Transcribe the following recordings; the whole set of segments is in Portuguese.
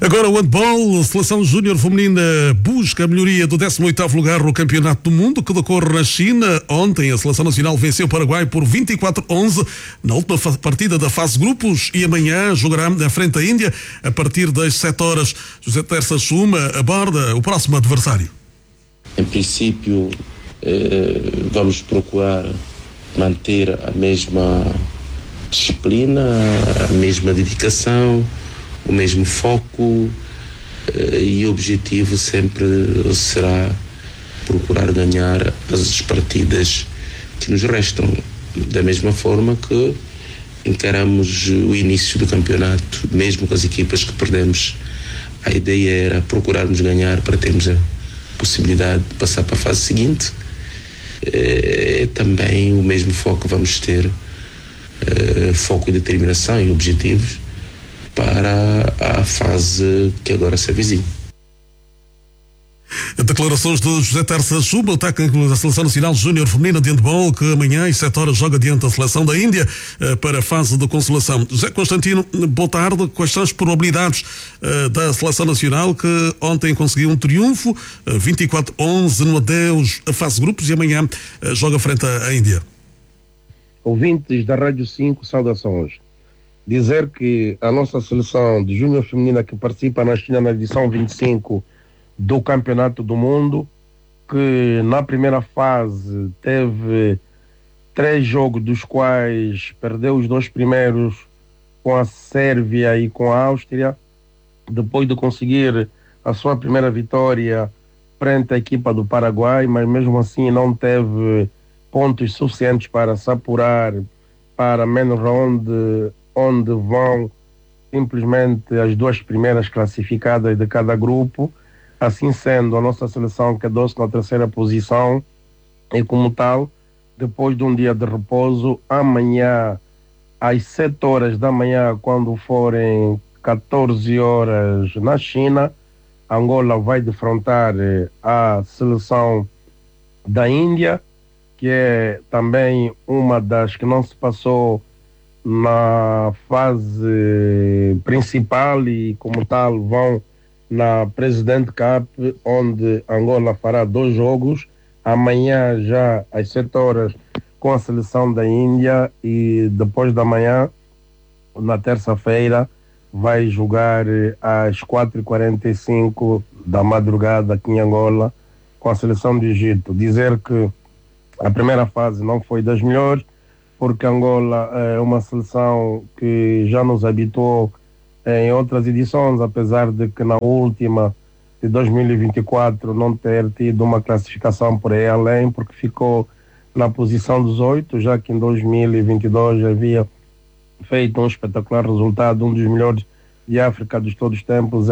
Agora o handball, a seleção júnior feminina busca a melhoria do 18º lugar no Campeonato do Mundo que decorre na China. Ontem a seleção nacional venceu o Paraguai por 24-11 na última partida da fase grupos e amanhã jogará na frente à Índia a partir das 7 horas. José Terça Chuma aborda o próximo adversário. Em princípio, vamos procurar manter a mesma disciplina, a mesma dedicação, o mesmo foco, e o objetivo sempre será procurar ganhar as partidas que nos restam, da mesma forma que encaramos o início do campeonato, mesmo com as equipas que perdemos. A ideia era procurarmos ganhar para termos a possibilidade de passar para a fase seguinte. Também o mesmo foco vamos ter, foco e determinação e objetivos para a fase que agora se avizinha. Declarações de José Terça Chuma, o técnico da Seleção Nacional Júnior Feminina de Handball, que amanhã às 7 horas joga diante da Seleção da Índia para a fase de consolação. José Constantino, boa tarde. Quais são as probabilidades da Seleção Nacional, que ontem conseguiu um triunfo, 24-11 no adeus à fase de grupos, e amanhã joga frente à Índia? Ouvintes da Rádio 5, saudações. Dizer que a nossa seleção de júnior feminina que participa na China na edição 25 do Campeonato do Mundo, que na primeira fase teve 3 jogos, dos quais perdeu os 2 primeiros com a Sérvia e com a Áustria, depois de conseguir a sua primeira vitória frente à equipa do Paraguai, mas mesmo assim não teve pontos suficientes para se apurar para a main round, onde vão simplesmente as 2 primeiras classificadas de cada grupo. Assim sendo, a nossa seleção quedou-se na 3ª posição e, como tal, depois de um dia de repouso, amanhã às 7 horas da manhã, quando forem 14 horas na China, Angola vai defrontar a seleção da Índia, que é também uma das que não se passou na fase principal e, como tal, vão na Presidente Cup, onde Angola fará 2 jogos, amanhã já às 7 horas com a seleção da Índia, e depois da manhã, na terça-feira, vai jogar às 4h45 da madrugada aqui em Angola com a seleção do Egito. Dizer que a primeira fase não foi das melhores, porque Angola é uma seleção que já nos habituou em outras edições, apesar de que na última de 2024 não ter tido uma classificação por aí além, porque ficou na posição 18, já que em 2022 havia feito um espetacular resultado, um dos melhores de África de todos os tempos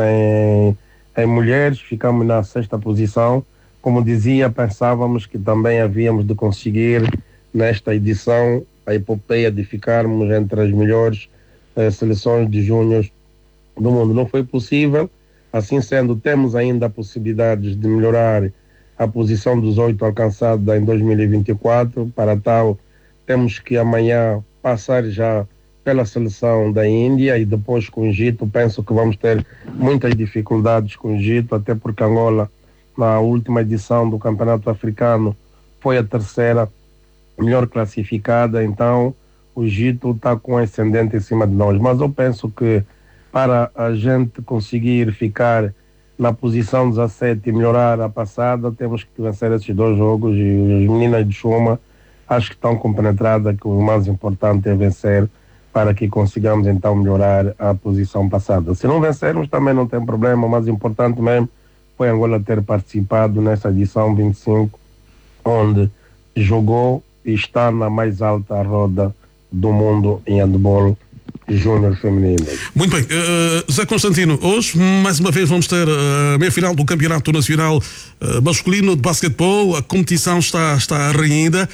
em mulheres. Ficamos na 6ª posição. Como dizia, pensávamos que também havíamos de conseguir nesta edição a epopeia de ficarmos entre as melhores seleções de júnior do mundo. Não foi possível. Assim sendo, temos ainda a possibilidade de melhorar a posição dos 8 alcançada em 2024. Para tal, temos que amanhã passar já pela seleção da Índia e depois com o Egito. Penso que vamos ter muitas dificuldades com o Egito, até porque Angola, na última edição do Campeonato Africano, foi a 3ª melhor classificada. Então o Egito está com ascendente em cima de nós, mas eu penso que para a gente conseguir ficar na posição 17 e melhorar a passada, temos que vencer esses 2 jogos, e as meninas de Chuma acho que estão compenetradas que o mais importante é vencer, para que consigamos então melhorar a posição passada. Se não vencermos também não tem problema, o mais importante mesmo foi Angola ter participado nessa edição 25, onde jogou e está na mais alta roda do mundo em handball júnior feminino. Muito bem, Zé Constantino, hoje mais uma vez vamos ter a meia-final do Campeonato Nacional Masculino de Basquetebol. A competição está renhida.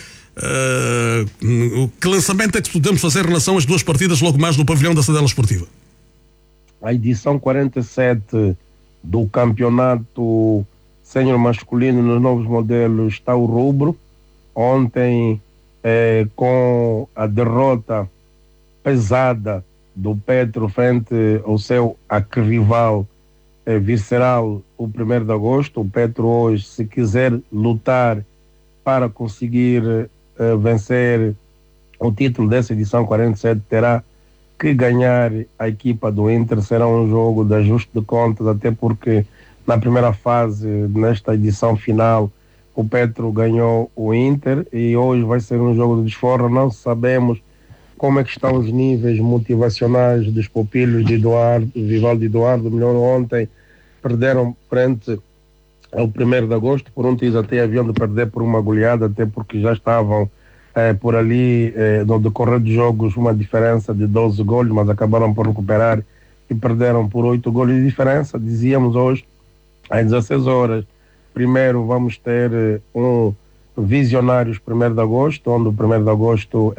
Que lançamento é que podemos fazer em relação às 2 partidas logo mais no pavilhão da Cidadela Esportiva? A edição 47 do Campeonato Sénior Masculino nos novos modelos está o rubro. Ontem, com a derrota pesada do Petro frente ao seu arquirrival visceral o 1º de agosto. O Petro hoje, se quiser lutar para conseguir vencer o título dessa edição 47, terá que ganhar a equipa do Inter. Será um jogo de ajuste de contas, até porque na primeira fase, nesta edição final, o Petro ganhou o Inter e hoje vai ser um jogo de desforra. Não sabemos como é que estão os níveis motivacionais dos pupilhos de Eduardo, Vivaldo e Eduardo. Melhor, ontem perderam frente ao 1º de agosto, por um triz até haviam de perder por uma goleada, até porque já estavam por ali no decorrer dos jogos uma diferença de 12 gols, mas acabaram por recuperar e perderam por 8 gols de diferença. Dizíamos hoje, às 16 horas, primeiro vamos ter um Visionários 1º de agosto, onde o 1º de agosto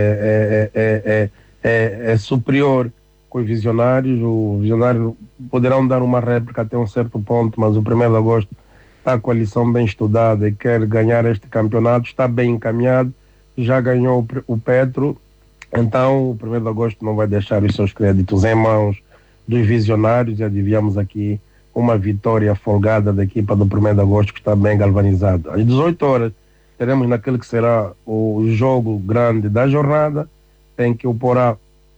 é superior com os Visionários. O Visionário poderão dar uma réplica até um certo ponto, mas o 1º de agosto está com a lição bem estudada e quer ganhar este campeonato, está bem encaminhado, já ganhou o Petro, então o 1º de agosto não vai deixar os seus créditos em mãos dos Visionários e adivinhamos aqui uma vitória folgada da equipa do 1º de agosto, que está bem galvanizada. Às 18 horas teremos naquele que será o jogo grande da jornada, em que oporá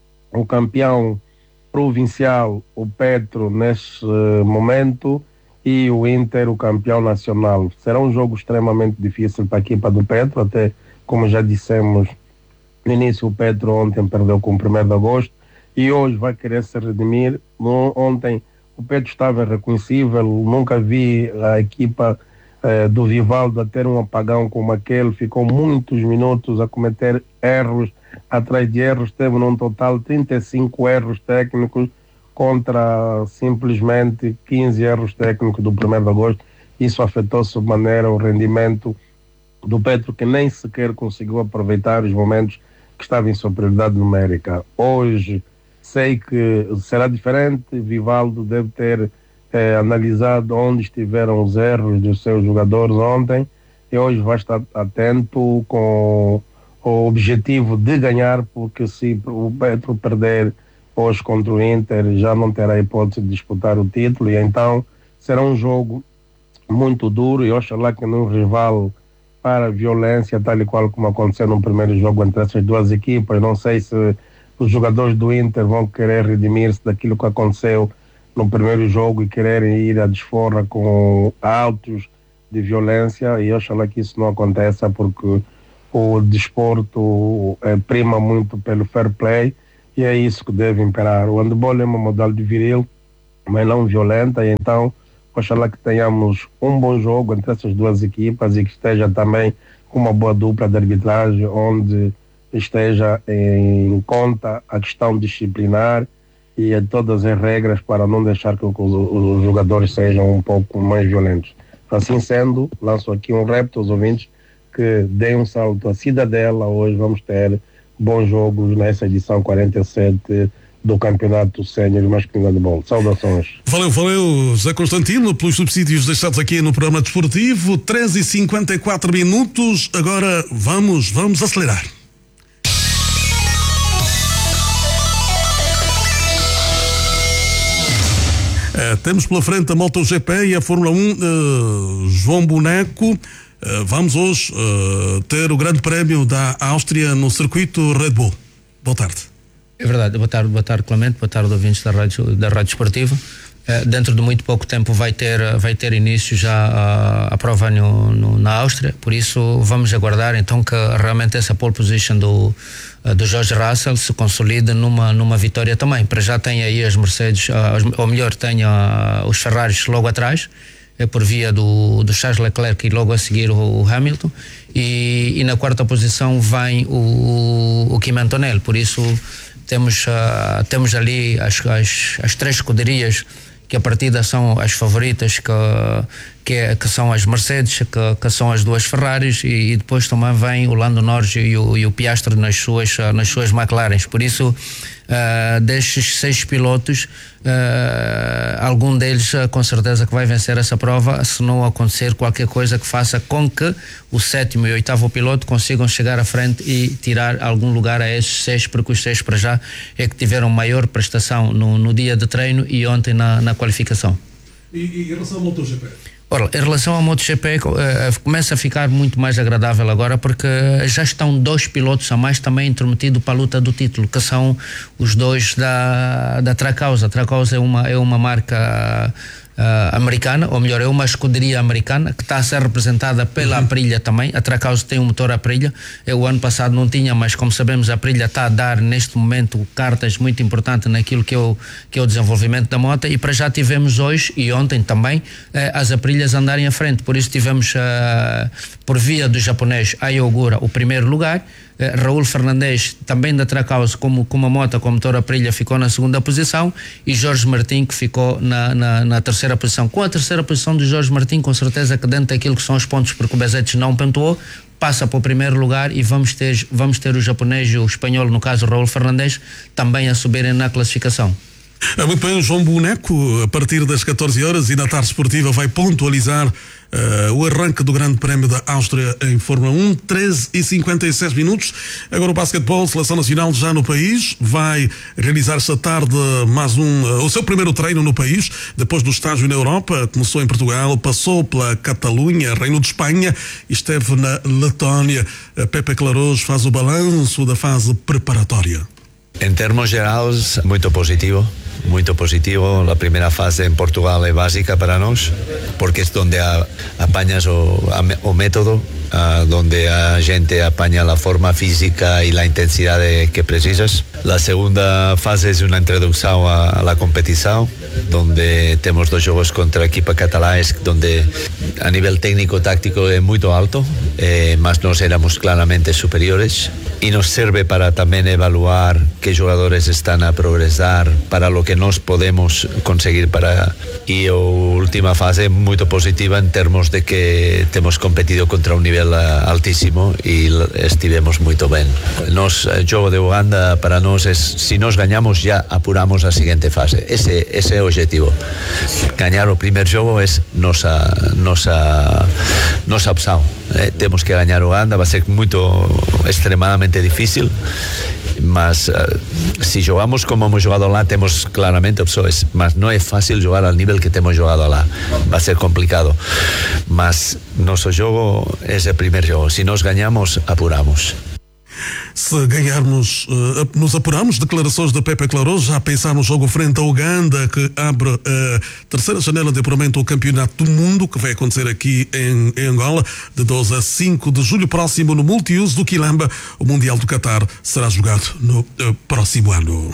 o campeão provincial, o Petro, neste momento, e o Inter, o campeão nacional. Será um jogo extremamente difícil para a equipa do Petro, até como já dissemos no início, o Petro ontem perdeu com o 1º de agosto e hoje vai querer se redimir. Ontem o Petro estava irreconhecível, nunca vi a equipa do Vivaldo a ter um apagão como aquele, ficou muitos minutos a cometer erros atrás de erros, teve num total 35 erros técnicos contra simplesmente 15 erros técnicos do 1º de agosto. Isso afetou sobremaneira o rendimento do Petro, que nem sequer conseguiu aproveitar os momentos que estava em superioridade numérica. Hoje sei que será diferente. Vivaldo deve ter analisado onde estiveram os erros dos seus jogadores ontem e hoje vai estar atento com o objetivo de ganhar, porque se o Petro perder hoje contra o Inter já não terá hipótese de disputar o título, e então será um jogo muito duro e oxalá que não rival para a violência, tal e qual como aconteceu no primeiro jogo entre essas duas equipas. Não sei se os jogadores do Inter vão querer redimir-se daquilo que aconteceu no primeiro jogo e quererem ir à desforra com autos de violência, e oxalá que isso não aconteça, porque o desporto prima muito pelo fair play e é isso que deve imperar. O handebol é uma modalidade viril, mas não violenta, e então oxalá que tenhamos um bom jogo entre essas duas equipas e que esteja também com uma boa dupla de arbitragem, onde esteja em conta a questão disciplinar e todas as regras para não deixar que os jogadores sejam um pouco mais violentos. Assim sendo, lanço aqui um repto aos ouvintes que deem um salto à Cidadela. Hoje vamos ter bons jogos nessa edição 47 do Campeonato Sénior Masculino de Handebol. Saudações. Valeu, José Constantino, pelos subsídios deixados aqui no programa desportivo. 13h54. Agora vamos acelerar. Temos pela frente a MotoGP e a Fórmula 1. João Boneco, vamos hoje ter o Grande Prémio da Áustria no circuito Red Bull. Boa tarde. É verdade. Boa tarde, Clemente. Boa tarde, ouvintes da Rádio Esportiva. Dentro de muito pouco tempo vai ter início já a prova na Áustria, por isso vamos aguardar então que realmente essa pole position do George Russell se consolide numa vitória também. Para já tem aí as Mercedes, ou melhor, tem os Ferraris logo atrás, por via do Charles Leclerc e logo a seguir o Hamilton, e na quarta posição vem o Kimi Antonelli. Por isso temos ali as três escuderias que a partida são as favoritas, que são as Mercedes, que são as duas Ferraris, e depois também vem o Lando Norris e o Piastri nas suas McLarens. Por isso, destes 6 pilotos, algum deles com certeza que vai vencer essa prova, se não acontecer qualquer coisa que faça com que o 7º e 8º piloto consigam chegar à frente e tirar algum lugar a esses 6, porque os 6 para já é que tiveram maior prestação no dia de treino e ontem na qualificação. E em relação ao MotoGP? Ora, em relação ao MotoGP, começa a ficar muito mais agradável agora, porque já estão 2 pilotos a mais também intrometidos para a luta do título, que são os 2 da Trackhouse. A Trackhouse é uma marca americana, ou melhor, é uma escuderia americana que está a ser representada pela Aprilia também. A Trackhouse tem um motor Aprilia, o ano passado não tinha, mas como sabemos a Aprilia está a dar neste momento cartas muito importantes naquilo que é o desenvolvimento da moto, e para já tivemos hoje e ontem também as Aprilias andarem à frente. Por isso tivemos por via do japonês Ai Ogura o primeiro lugar, Raul Fernandes também da Trackhouse com uma moto com motor Aprilia ficou na segunda posição, e Jorge Martin que ficou na terceira posição. Com a terceira posição de Jorge Martin, com certeza que dentro daquilo que são os pontos, porque o Bezetes não pontuou, passa para o primeiro lugar, e vamos ter o japonês e o espanhol, no caso Raul Fernandes, também a subirem na classificação. Muito bem, o João Boneco, a partir das 14 horas e na tarde esportiva, vai pontualizar o arranque do Grande Prémio da Áustria em Fórmula 1, 13h56 minutos. Agora o basquetebol, Seleção Nacional já no país, vai realizar esta tarde o seu primeiro treino no país, depois do estágio na Europa. Começou em Portugal, passou pela Catalunha, Reino de Espanha, e esteve na Letónia. Pepe Clarós faz o balanço da fase preparatória. En termos gerais, muito positivo. La primera fase en Portugal es básica para nos, porque es donde apañas o método, donde a gente apaña la forma física y la intensidad que precisas. La segunda fase es una introducción a la competición, donde tenemos 2 juegos contra equipa catalães, donde a nivel técnico-táctico es muy alto, mas nos éramos claramente superiores, y nos sirve para también evaluar qué jugadores están a progresar para lo que nos podemos conseguir y última fase muy positiva en términos de que hemos competido contra un nivel altísimo y estivemos muy bien. El juego de Uganda para nos es, si nos ganamos ya apuramos a siguiente fase. Ese objetivo. Ganar el primer juego es nosa opción. Tenemos que ganar Uganda, va a ser extremadamente difícil, mas si jugamos como hemos jugado lá, tenemos claramente opciones, mas no es fácil jugar al nivel que hemos jugado lá, va a ser complicado, mas nuestro juego es el primer juego, si nos ganamos, apuramos. Se ganharmos, nos apuramos. Declarações de Pepe Clarós, já a pensar no jogo frente à Uganda, que abre a terceira janela de apuramento ao Campeonato do Mundo, que vai acontecer aqui em Angola, de 12 a 5 de julho próximo, no multiuso do Quilamba. O Mundial do Qatar será jogado no próximo ano.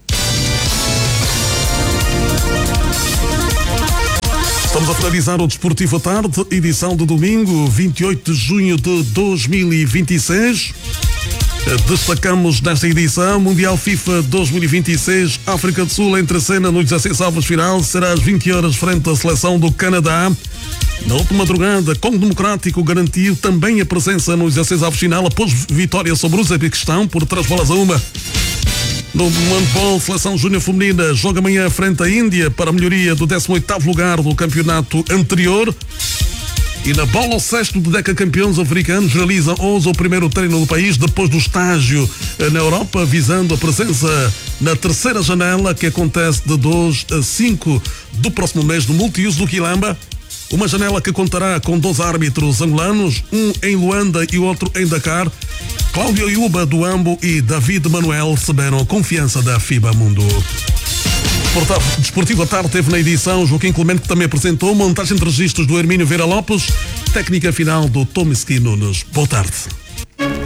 Estamos a finalizar o Desportivo à Tarde, edição de domingo, 28 de junho de 2026. Destacamos nesta edição Mundial FIFA 2026, África do Sul entre cena nos 16 avos final, será às 20 horas frente à seleção do Canadá. Na última madrugada, Congo Democrático garantiu também a presença nos 16 avos final após vitória sobre o Uzbequistão por 3-1. No handball, Seleção Júnior Feminina joga amanhã frente à Índia para a melhoria do 18º lugar do campeonato anterior. E na bola ao cesto de decacampeões africanos realizam hoje o primeiro treino do país depois do estágio na Europa, visando a presença na terceira janela, que acontece de 2 a 5 do próximo mês no multiuso do Quilamba. Uma janela que contará com 2 árbitros angolanos, um em Luanda e outro em Dakar. Cláudio Iuba do Ambo e David Manuel receberam a confiança da FIBA Mundo. Desportivo à Tarde teve na edição Joaquim Clemente, que também apresentou montagem de registros do Hermínio Vera Lopes, técnica final do Tom Mesquim Nunes. Boa tarde.